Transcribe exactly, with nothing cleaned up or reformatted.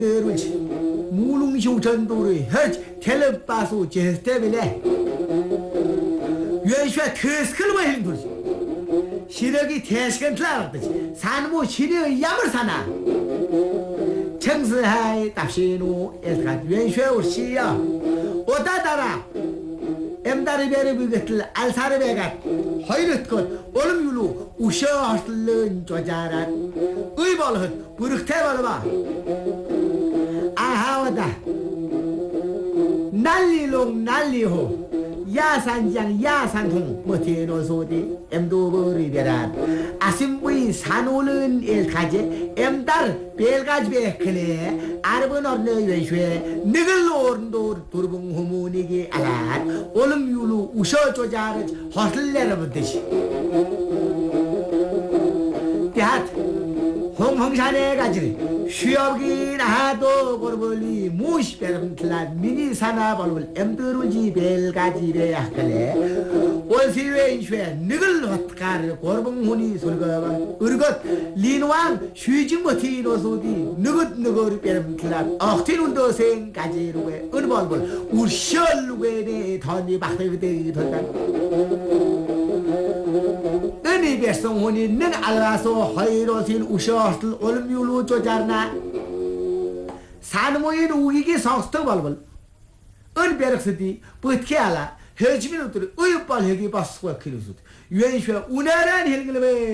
Erulch, mulung shutan duri, haj, telepasu, jestebile. Yuanshua teskil wahindus. Shiragi teskan tlardish, sanmu shiri yamarsana. Chengsi hai, tapshinu, eskat yuanshua urshia. Otadara. Emdari beri bigetil alsari begat. Hayret kot, olum yulu, usha hastlun jojarat. Uy balhut, burukte balba. Ahawada. Nalli long nalli ho. Ya sanjang ya santhong motino sodi emdo bori berat. Asimbui sanulun el kaje emdar belgaj bekle arbon orne yeshwe nigel orndor turbung humunigi alat olum yulu usho jojaraj hosteller budish. Tihat hong hong shane gajri 쉬어기 나도 버벌리 무시 베름틀라 미니 사나 벌벌 엠드루지 벨가지베 약간에 원시외 인쉐 니글 헛가르 고르봉훈이 솔거가 으르것 리노왕 쉬징 버티 노소디 느긋 느거리 베름틀라 억티룬도 생가지루에 은벌벌 우셜루에네 더니 박대비대 던단 은이 베송훈이 는 알라소 허이로신 우셔슬 올뮤루 조자르나 산모인 우기기 성스터 발발 은 베럭스디 뿌트케알라 헤지민우들 의빨 헤기 바스과 키루스 유엔슈 우나란 헬글베